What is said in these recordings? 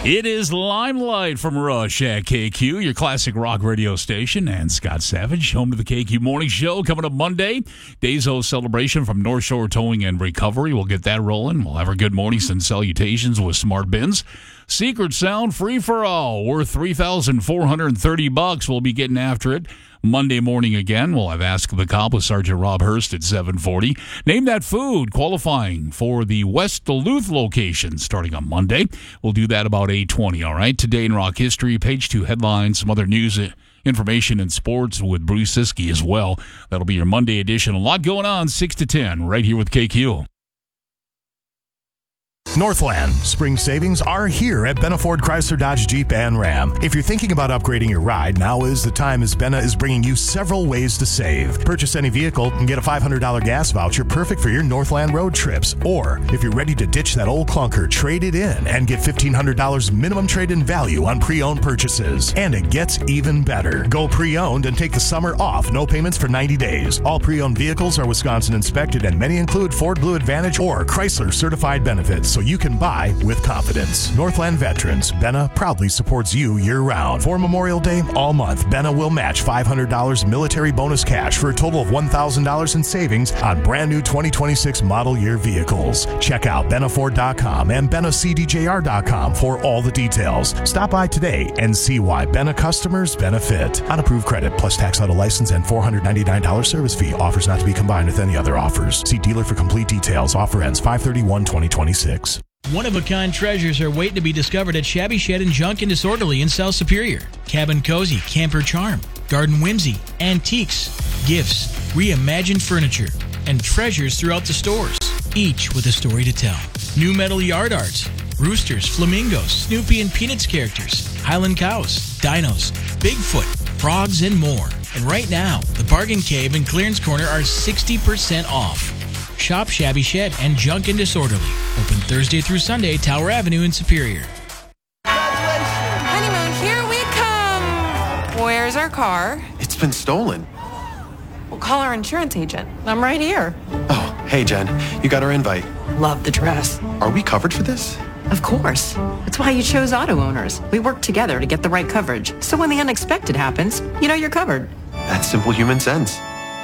It is Limelight from Rush at KQ, your classic rock radio station, and Scott Savage, home to the KQ Morning Show. Coming up Monday, Days-O celebration from North Shore Towing and Recovery. We'll get that rolling. We'll have our good mornings and salutations with Smart Bins. Secret Sound free-for-all, worth $3,430. We'll be getting after it Monday morning again. We'll have Ask the Cop with Sergeant Rob Hurst at 7:40. Name That Food, qualifying for the West Duluth location starting on Monday. We'll do that about 8:20, all right? Today in rock history, page 2 headlines, some other news, information, and sports with Bruce Siskey as well. That'll be your Monday edition. A lot going on, 6 to 10, right here with KQ. Northland spring savings are here at Benna Ford Chrysler Dodge Jeep and Ram. If you're thinking about upgrading your ride, now is the time, as Benna is bringing you several ways to save. Purchase any vehicle and get a $500 gas voucher perfect for your Northland road trips. Or if you're ready to ditch that old clunker, trade it in and get $1,500 minimum trade-in value on pre-owned purchases. And it gets even better. Go pre-owned and take the summer off. No payments for 90 days. All pre-owned vehicles are Wisconsin inspected, and many include Ford Blue Advantage or Chrysler certified benefits, so you can buy with confidence. Northland veterans, Benna proudly supports you year-round. For Memorial Day, all month, Benna will match $500 military bonus cash for a total of $1,000 in savings on brand new 2026 model year vehicles. Check out BennaFord.com and BennaCDJR.com for all the details. Stop by today and see why Benna customers benefit. On approved credit plus tax auto license and $499 service fee. Offers not to be combined with any other offers. See dealer for complete details. Offer ends 5/31/2026. One-of-a-kind treasures are waiting to be discovered at Shabby Shed and Junk and Disorderly in South Superior. Cabin Cozy, Camper Charm, Garden Whimsy, antiques, gifts, reimagined furniture, and treasures throughout the stores, each with a story to tell. New metal yard arts, roosters, flamingos, Snoopy and Peanuts characters, Highland cows, dinos, Bigfoot, frogs, and more. And right now, the Bargain Cave and Clearance Corner are 60% off. Shop Shabby Shed and Junk and Disorderly. Open Thursday through Sunday, Tower Avenue in Superior. Honeymoon, here we come. Where's our car? It's been stolen. We'll call our insurance agent. I'm right here. Oh, hey, Jen. You got our invite. Love the dress. Are we covered for this? Of course. That's why you chose Auto Owners. We work together to get the right coverage. So when the unexpected happens, you know you're covered. That's simple human sense.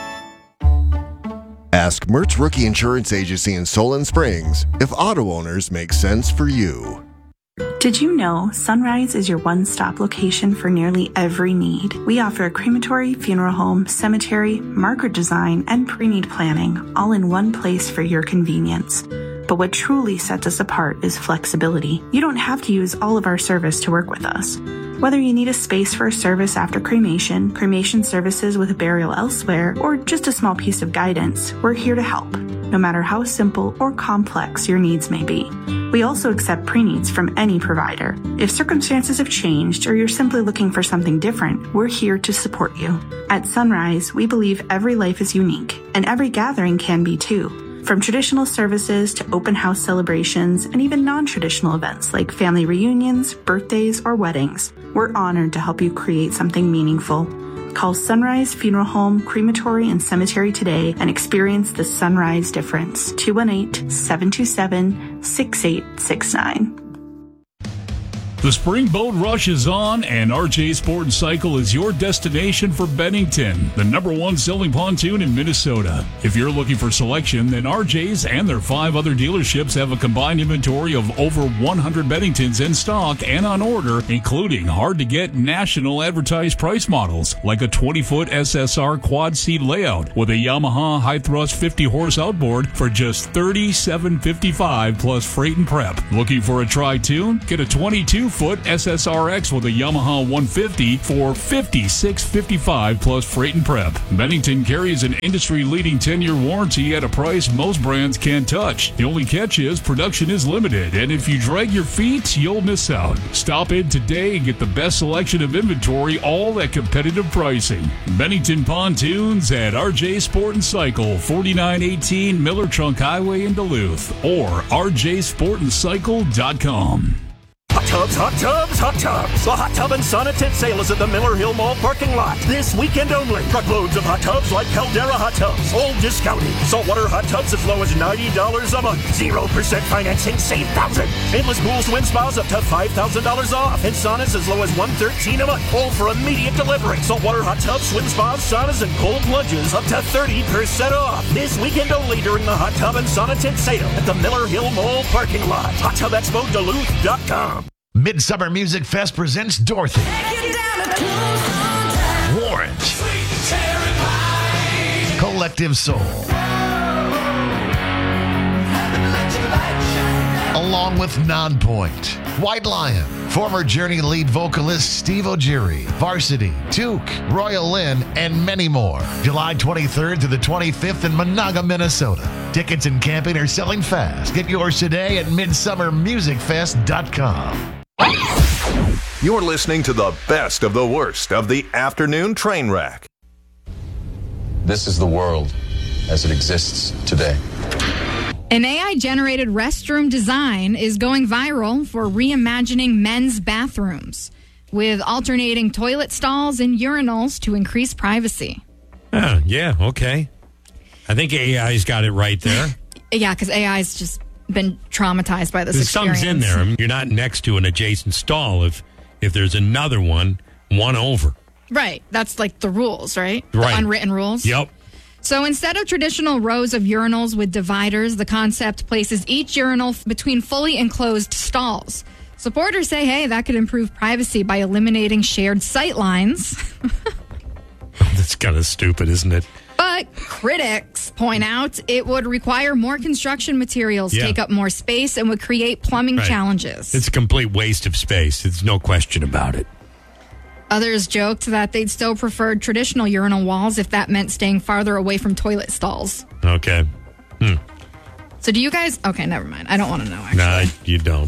Ask Mertz Rookie Insurance Agency in Solon Springs if Auto Owners make sense for you. Did you know Sunrise is your one-stop location for nearly every need? We offer a crematory, funeral home, cemetery, marker design, and pre-need planning, all in one place for your convenience. But what truly sets us apart is flexibility. You don't have to use all of our service to work with us. Whether you need a space for a service after cremation, cremation services with a burial elsewhere, or just a small piece of guidance, we're here to help, no matter how simple or complex your needs may be. We also accept pre-needs from any provider. If circumstances have changed or you're simply looking for something different, we're here to support you. At Sunrise, we believe every life is unique, and every gathering can be too. From traditional services to open house celebrations and even non-traditional events like family reunions, birthdays, or weddings, we're honored to help you create something meaningful. Call Sunrise Funeral Home, Crematory, and Cemetery today and experience the Sunrise difference. 218-727-6869. The spring boat rush is on, and RJ Sport & Cycle is your destination for Bennington, the #1 selling pontoon in Minnesota. If you're looking for selection, then RJ's and their 5 other dealerships have a combined inventory of over 100 Benningtons in stock and on order, including hard-to-get national advertised price models, like a 20-foot SSR quad-seat layout with a Yamaha high-thrust 50-horse outboard for just $37.55 plus freight and prep. Looking for a tri-tune? Get a 22-foot SSRX with a Yamaha 150 for $56.55 plus freight and prep. Bennington carries an industry-leading 10-year warranty at a price most brands can't touch. The only catch is production is limited, and if you drag your feet, you'll miss out. Stop in today and get the best selection of inventory, all at competitive pricing. Bennington Pontoons at RJ Sport & Cycle, 4918 Miller Trunk Highway in Duluth, or rjsportandcycle.com. tubs, hot tubs, hot tubs. The Hot Tub and Sauna Tent sale is at the Miller Hill Mall parking lot. This weekend only. Truckloads of hot tubs like Caldera hot tubs. All discounted. Saltwater hot tubs as low as $90 a month. 0% financing, save thousands. Endless pools, swim spas up to $5,000 off. And saunas as low as $113 a month. All for immediate delivery. Saltwater hot tubs, swim spas, saunas, and cold plunges up to 30% off. This weekend only during the Hot Tub and Sauna Tent sale at the Miller Hill Mall parking lot. HotTubExpoDuluth.com. Midsummer Music Fest presents Dorothy, Warrant, Collective Soul, along with Nonpoint, White Lion, former Journey lead vocalist Steve O'Geary, Varsity, Duke, Royal Lynn, and many more. July 23rd to the 25th in Monaga, Minnesota. Tickets and camping are selling fast. Get yours today at midsummermusicfest.com. You're listening to the best of the worst of the afternoon train wreck. This is the world as it exists today. An AI-generated restroom design is going viral for reimagining men's bathrooms with alternating toilet stalls and urinals to increase privacy. Yeah, okay. I think AI's got it right there. Yeah, because AI's just been traumatized by this experience. Something's in there. I mean, you're not next to an adjacent stall if there's another one over. Right. That's like the rules, right? Right. The unwritten rules. Yep. So instead of traditional rows of urinals with dividers, the concept places each urinal between fully enclosed stalls. Supporters say, hey, that could improve privacy by eliminating shared sight lines. That's kind of stupid, isn't it? But critics point out it would require more construction materials, take up more space, and would create plumbing challenges. It's a complete waste of space. There's no question about it. Others joked that they'd still prefer traditional urinal walls if that meant staying farther away from toilet stalls. Okay. So do you guys... Okay, never mind. I don't want to know, actually. No, you don't.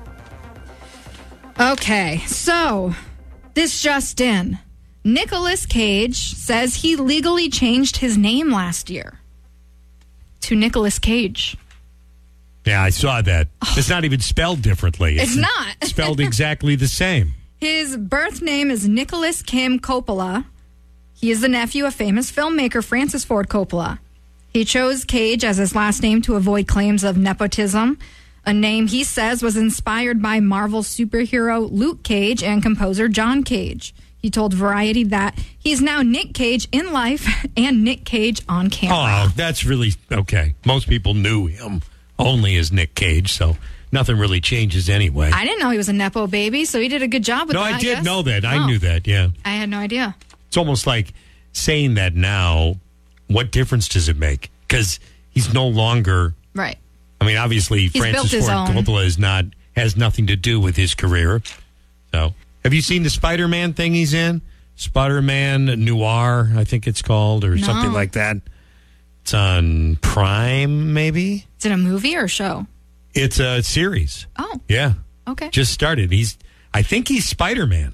Okay, so this just in. Nicolas Cage says he legally changed his name last year to Nicolas Cage. Yeah, I saw that. It's not even spelled differently. It's not. Spelled exactly the same. His birth name is Nicholas Kim Coppola. He is the nephew of famous filmmaker Francis Ford Coppola. He chose Cage as his last name to avoid claims of nepotism, a name he says was inspired by Marvel superhero Luke Cage and composer John Cage. He told Variety that he's now Nick Cage in life and Nick Cage on camera. Oh, that's really okay. Most people knew him only as Nick Cage, so nothing really changes anyway. I didn't know he was a Nepo baby, so he did a good job with that. No, I did know that. I knew that, yeah. I had no idea. It's almost like saying that now, what difference does it make? Because he's no longer... Right. I mean, obviously, Francis Ford Coppola has nothing to do with his career. So, have you seen the Spider-Man thing he's in? Spider-Man Noir, I think it's called, or something like that. It's on Prime, maybe? Is it a movie or a show? It's a series. Oh. Yeah. Okay. Just started. I think he's Spider-Man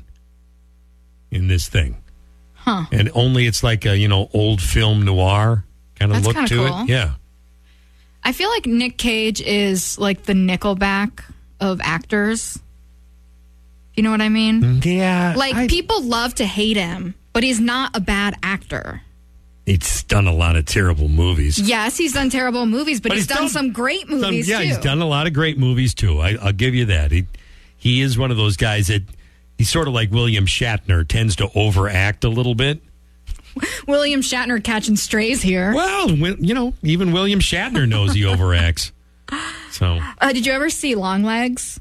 in this thing. Huh. And only it's like a, old film noir kind of look to cool. it. Yeah. I feel like Nick Cage is like the Nickelback of actors. You know what I mean? Yeah. Like, people love to hate him, but he's not a bad actor. He's done a lot of terrible movies. Yes, he's done terrible movies, but he's done some great movies, too. He's done a lot of great movies, too. I'll give you that. He is one of those guys that he's sort of like William Shatner, tends to overact a little bit. William Shatner catching strays here. Well, even William Shatner knows he overacts. So, did you ever see Longlegs?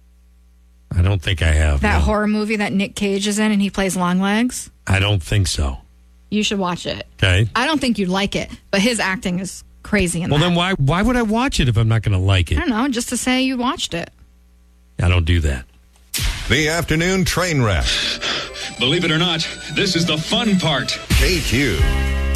I don't think I have. That horror movie that Nick Cage is in and he plays Longlegs? I don't think so. You should watch it. Okay. I don't think you'd like it, but his acting is crazy in that. Well, then why would I watch it if I'm not going to like it? I don't know, just to say you watched it. I don't do that. The afternoon train wreck. Believe it or not, this is the fun part. KQ.